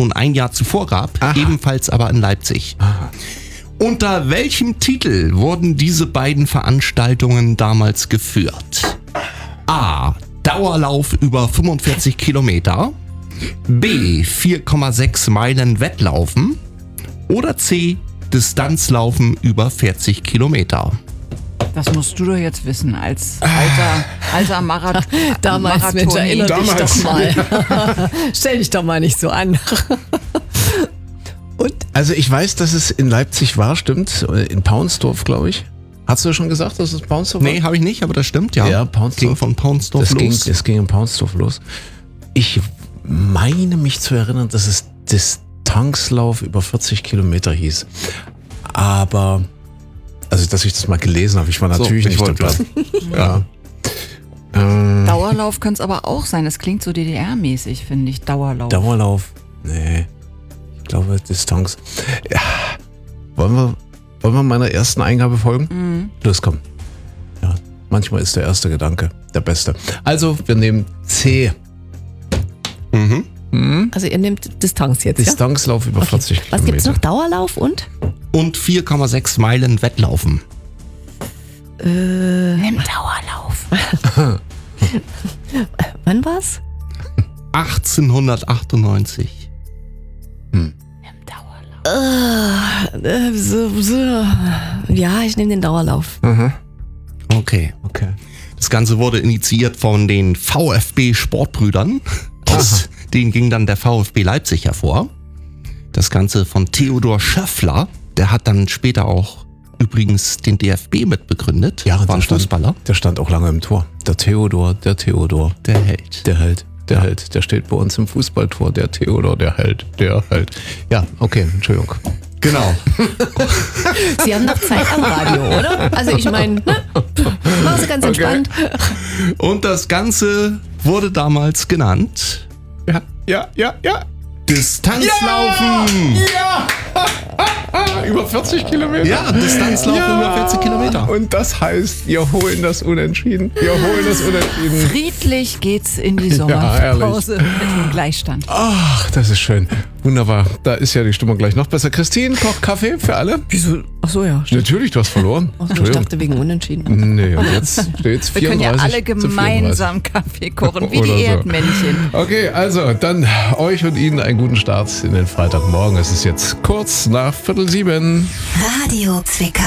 schon ein Jahr zuvor gab, ebenfalls aber in Leipzig. Aha. Unter welchem Titel wurden diese beiden Veranstaltungen damals geführt? A. Dauerlauf über 45 Kilometer. B. 4,6 Meilen Wettlaufen. Oder C. Distanzlaufen über 40 Kilometer. Das musst du doch jetzt wissen, als alter Damals, Mensch, erinnere dich Damals. doch mal. Stell dich doch mal nicht so an. Und? Also ich weiß, dass es in Leipzig war, stimmt. In Paunsdorf, glaube ich. Hast du schon gesagt, dass es Paunsdorf war? Nee, habe ich nicht, aber das stimmt, ja. Ja, Paunsdorf. Ging von Paunsdorf los. Es ging in Paunsdorf los. Ich meine mich zu erinnern, dass es Distanzlauf über 40 Kilometer hieß. Aber, also dass ich das mal gelesen habe, ich war natürlich nicht dabei. Ja. Dauerlauf könnte es aber auch sein. Das klingt so DDR-mäßig, finde ich. Dauerlauf. Nee. Ich glaube Distanz. Ja. Wollen wir meiner ersten Eingabe folgen? Mhm. Los, komm. Ja, manchmal ist der erste Gedanke der beste. Also, wir nehmen C. Also ihr nehmt Distanz jetzt, Distanzlauf über 40 Kilometer. Was gibt's noch? Dauerlauf und? Und 4,6 Meilen Wettlaufen. Nimm Dauerlauf. Wann war's? 1898. Nimm Dauerlauf. Ja, ich nehme den Dauerlauf. Okay. Okay. Das Ganze wurde initiiert von den VfB-Sportbrüdern. Aus denen ging dann der VfB Leipzig hervor. Das Ganze von Theodor Schöffler. Der hat dann später auch übrigens den DFB mitbegründet. Ja, war ein Fußballer. Der stand auch lange im Tor. Der Theodor. Der Held. Der Held. Der steht bei uns im Fußballtor. Der Theodor, der Held. Ja, okay, Entschuldigung. Genau. Sie haben noch Zeit am Radio, oder? Also ich meine, machen Sie ganz entspannt. Und das Ganze wurde damals genannt Ja. Distanzlaufen. Ja! Über 40 Kilometer. Ja, Distanzlaufen über 40 Kilometer. Und das heißt, wir holen das Unentschieden. Friedlich geht's in die Ja, Sommerpause mit dem Gleichstand. Ach, das ist schön. Wunderbar. Da ist ja die Stimmung gleich noch besser. Christine, kocht Kaffee für alle? Wieso? Ach so, ja. Natürlich, du hast verloren. Ich dachte wegen Unentschieden. Nee, und jetzt steht's 34 Wir können ja alle zu 34. gemeinsam Kaffee kochen, wie Oder die so. Erdmännchen. Okay, also dann euch und Ihnen einen guten Start in den Freitagmorgen. Es ist jetzt kurz nach 6:45. Radio Zwickau.